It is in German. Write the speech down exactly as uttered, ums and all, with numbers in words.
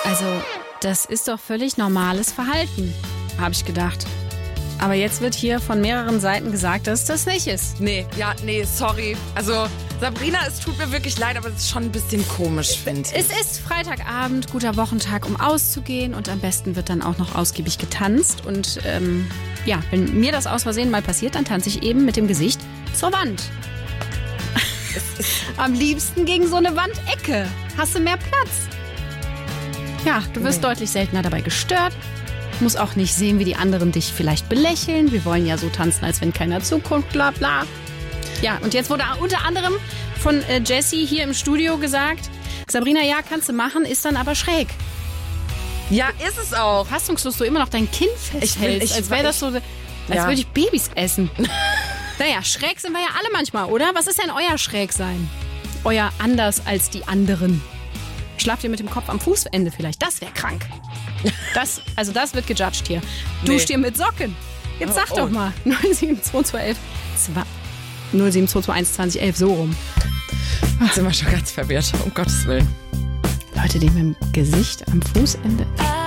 Also, das ist doch völlig normales Verhalten, habe ich gedacht. Aber jetzt wird hier von mehreren Seiten gesagt, dass das nicht ist. Nee, ja, nee, sorry. Also, Sabrina, es tut mir wirklich leid, aber es ist schon ein bisschen komisch, finde ich. Es ist Freitagabend, guter Wochentag, um auszugehen. Und am besten wird dann auch noch ausgiebig getanzt. Und ähm, ja, wenn mir das aus Versehen mal passiert, dann tanze ich eben mit dem Gesicht zur Wand. Am liebsten gegen so eine Wandecke. Hast du mehr Platz? Ja, du wirst nee. deutlich seltener dabei gestört. Muss auch nicht sehen, wie die anderen dich vielleicht belächeln. Wir wollen ja so tanzen, als wenn keiner zuguckt, bla bla. Ja, und jetzt wurde unter anderem von äh, Jessie hier im Studio gesagt, Sabrina, ja, kannst du machen, ist dann aber schräg. Ja, ist es auch. Fassungslos du immer noch dein Kinn festhältst, ich will, ich, als wäre das so, als ja. würde ich Babys essen. Naja, schräg sind wir ja alle manchmal, oder? Was ist denn euer Schrägsein? Euer anders als die anderen? Schlaft ihr mit dem Kopf am Fußende vielleicht? Das wäre krank. Das, also das wird gejudged hier. Duscht nee. ihr mit Socken? Jetzt sag oh, doch mal. null sieben zwei zwei eins null sieben zwei zwei eins zwanzig elf, so rum. Jetzt sind wir schon ganz verwirrt, um Gottes Willen. Leute, die mit dem Gesicht am Fußende...